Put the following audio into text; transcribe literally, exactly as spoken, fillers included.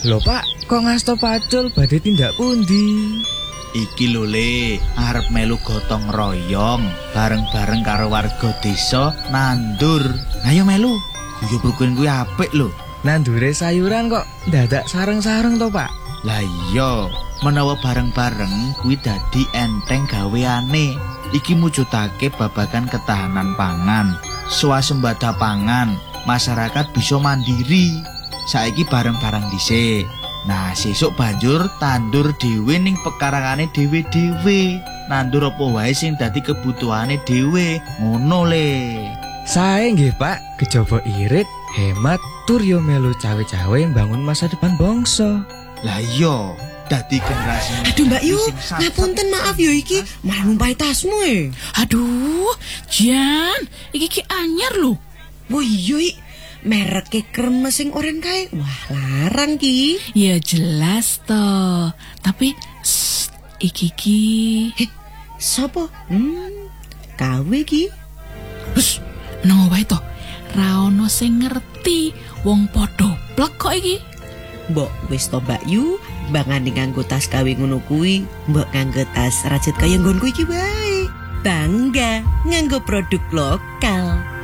Lho Pak, kok ngasto pacul badhe tindak pundi? Iki lho Le, arep melu gotong royong bareng-bareng karo warga desa nandur. Ayo melu, guyub rukun kuwi apik lho. Nandure sayuran kok dadak sareng-sareng to Pak? Lah iya, menawa bareng-bareng kuwi dadi enteng gaweane. Iki mujudake babagan ketahanan pangan, swasembada pangan, masyarakat bisa mandiri. Saiki bareng-bareng dhisik. Nah, sesuk banjur tandur dhewe ning pekarangane dhewe-dhewe. Nandur apa wae sing dadi kebutuhane dhewe. Ngono Le. Sae nggih Pak, kejaba irit, hemat, tur yo melu cawe-cawe bangun masa depan bangsa. Lah iya, dadi generasi. Aduh Mbak Yu, ngapunten maaf yo iki, malah numpahi tasmu e. Aduh, Jan, iki ki anyar lho. Wah iya iki, merek kremes sing oren kae. Wah, larang ki. Ya jelas toh. Tapi shh, iki ki. Heh, sopo? Hmm, kawe ki. Hus, nang wae toh. Ra ono sing ngerti, wong padha blek kok iki. Mbok wis to Mbak Yu, bangane nganggo tas kawe ngono kuwi, mbok nganggo tas rajut kaya nggonku iki wae. Bangga nganggo produk lokal.